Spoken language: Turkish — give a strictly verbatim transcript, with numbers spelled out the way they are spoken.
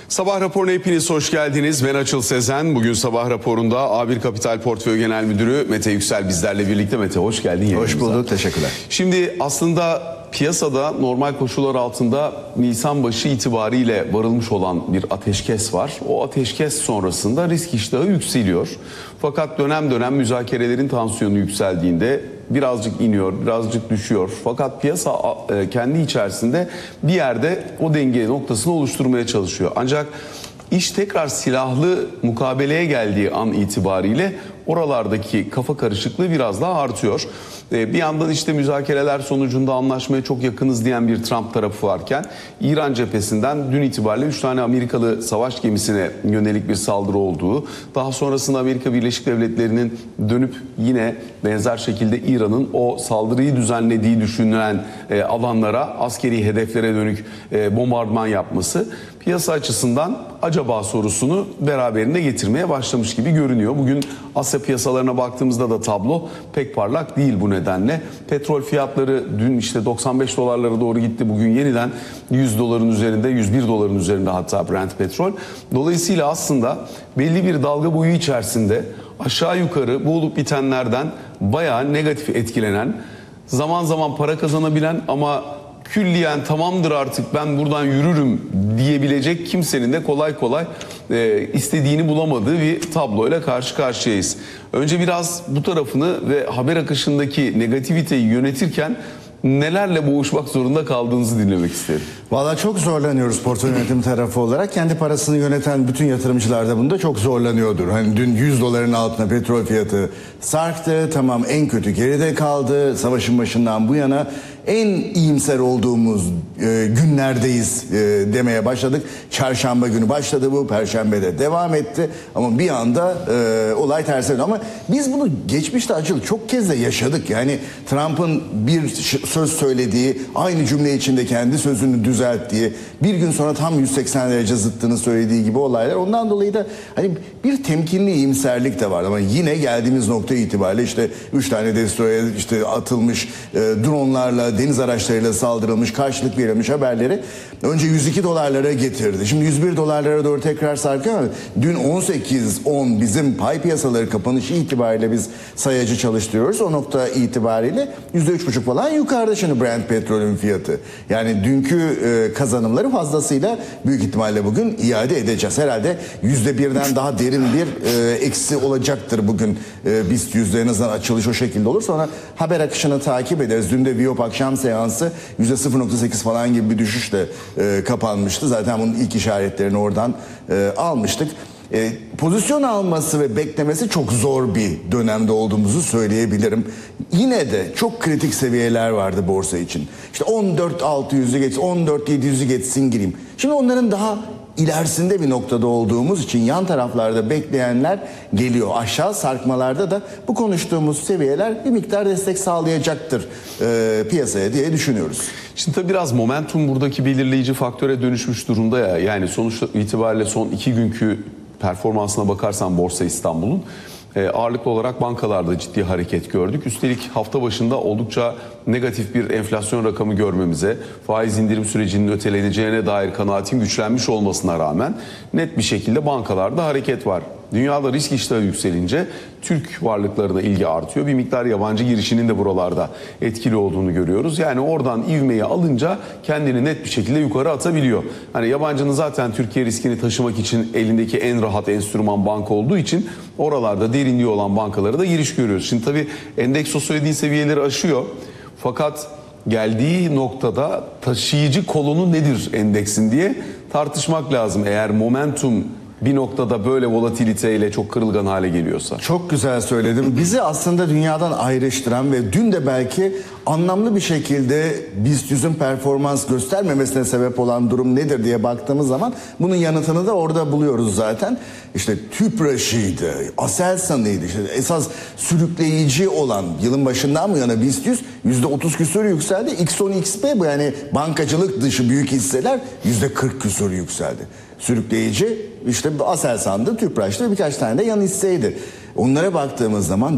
Sabah raporuna hepiniz hoş geldiniz. Ben Açıl Sezen. Bugün sabah raporunda A bir Kapital Portföy Genel Müdürü Mete Yüksel bizlerle birlikte. Mete hoş geldin. Hoş bulduk, teşekkürler. Şimdi aslında piyasada normal koşullar altında Nisan başı itibariyle varılmış olan bir ateşkes var. O ateşkes sonrasında risk iştahı yükseliyor. Fakat dönem dönem müzakerelerin tansiyonu yükseldiğinde birazcık iniyor, birazcık düşüyor. Fakat piyasa kendi içerisinde bir yerde o denge noktasını oluşturmaya çalışıyor. Ancak iş tekrar silahlı mukabeleye geldiği an itibariyle oralardaki kafa karışıklığı biraz daha artıyor. Bir yandan işte müzakereler sonucunda anlaşmaya çok yakınız diyen bir Trump tarafı varken İran cephesinden dün itibariyle üç tane Amerikalı savaş gemisine yönelik bir saldırı olduğu, daha sonrasında Amerika Birleşik Devletleri'nin dönüp yine benzer şekilde İran'ın o saldırıyı düzenlediği düşünülen alanlara, askeri hedeflere dönük bombardıman yapması piyasa açısından acaba sorusunu beraberinde getirmeye başlamış gibi görünüyor. Bugün Asya piyasalarına baktığımızda da tablo pek parlak değil bu nedenle. Petrol fiyatları dün işte doksan beş dolarlara doğru gitti. Bugün yeniden yüz doların üzerinde, yüz bir doların üzerinde hatta Brent petrol. Dolayısıyla aslında belli bir dalga boyu içerisinde aşağı yukarı bu olup bitenlerden bayağı negatif etkilenen, zaman zaman para kazanabilen ama külliyen tamamdır artık ben buradan yürürüm diyebilecek kimsenin de kolay kolay e, istediğini bulamadığı bir tabloyla karşı karşıyayız. Önce biraz bu tarafını ve haber akışındaki negativiteyi yönetirken nelerle boğuşmak zorunda kaldığınızı dinlemek isterim. Valla çok zorlanıyoruz portföy yönetim tarafı olarak. Kendi parasını yöneten bütün yatırımcılar da bunda çok zorlanıyordur. Hani dün yüz doların altına petrol fiyatı sarktı. Tamam, en kötü geride kaldı. Savaşın başından bu yana en iyimser olduğumuz e, günlerdeyiz e, demeye başladık. Çarşamba günü başladı bu. Perşembede devam etti. Ama bir anda e, olay tersine döndü. Ama biz bunu geçmişte Açıl çok kez de yaşadık. Yani Trump'ın bir söz söylediği, aynı cümle içinde kendi sözünü düzelttiği, bir gün sonra tam yüz seksen derece zıttını söylediği gibi olaylar. Ondan dolayı da hani bir temkinli iyimserlik de var. Ama yine geldiğimiz nokta itibariyle işte üç tane destroyer işte atılmış, e, dronlarla, deniz araçlarıyla saldırılmış, karşılık verilmiş haberleri önce yüz iki dolarlara getirdi. Şimdi yüz bir dolarlara doğru tekrar sarkıyor ama dün on sekiz on bizim pay piyasaları kapanışı itibariyle biz sayacı çalıştırıyoruz. O nokta itibariyle yüzde üç buçuk falan yukarıda şimdi Brent petrolün fiyatı. Yani dünkü e, kazanımları fazlasıyla büyük ihtimalle bugün iade edeceğiz. Herhalde yüzde birden daha derin bir e, eksi olacaktır bugün. E, BIST yüzde en azından açılış o şekilde olur. Sonra haber akışını takip ederiz. Dün de Viyop akşam seansı yüzde sıfır nokta sekiz falan gibi bir düşüşle e, kapanmıştı. Zaten bunun ilk işaretlerini oradan e, almıştık. E, pozisyon alması ve beklemesi çok zor bir dönemde olduğumuzu söyleyebilirim. Yine de çok kritik seviyeler vardı borsa için. İşte on dört altı yüzü geçsin, on dört yedi yüzü geçsin gireyim. Şimdi onların daha ilerisinde bir noktada olduğumuz için yan taraflarda bekleyenler geliyor. Aşağı sarkmalarda da bu konuştuğumuz seviyeler bir miktar destek sağlayacaktır e, piyasaya diye düşünüyoruz. Şimdi tabii biraz momentum buradaki belirleyici faktöre dönüşmüş durumda ya. Yani sonuç itibariyle son iki günkü performansına bakarsan Borsa İstanbul'un e, ağırlıklı olarak bankalarda ciddi hareket gördük. Üstelik hafta başında oldukça negatif bir enflasyon rakamı görmemize, faiz indirim sürecinin öteleneceğine dair kanaatin güçlenmiş olmasına rağmen net bir şekilde bankalarda hareket var. Dünyada risk iştahı yükselince Türk varlıklarına ilgi artıyor. Bir miktar yabancı girişinin de buralarda etkili olduğunu görüyoruz. Yani oradan ivmeyi alınca kendini net bir şekilde yukarı atabiliyor. Hani yabancının zaten Türkiye riskini taşımak için elindeki en rahat enstrüman banka olduğu için oralarda derinliği olan bankalara da giriş görüyoruz. Şimdi tabii endeks o söylediği seviyeleri aşıyor. Fakat geldiği noktada taşıyıcı kolonu nedir endeksin diye tartışmak lazım. Eğer momentum bir noktada böyle volatiliteyle çok kırılgan hale geliyorsa. Çok güzel söyledim. Bizi aslında dünyadan ayrıştıran ve dün de belki anlamlı bir şekilde BIST yüzün performans göstermemesine sebep olan durum nedir diye baktığımız zaman bunun yanıtını da orada buluyoruz zaten. İşte Tüpraş'ıydı, Aselsan'ıydı. İşte esas sürükleyici olan yılın başından bu yana BIST yüz yüzde otuz küsur yükseldi. X on X P bu yani bankacılık dışı büyük hisseler yüzde kırk küsur yükseldi. Sürükleyici işte Aselsan'dı, Tüpraş'tı, birkaç tane de yan hisseydi. Onlara baktığımız zaman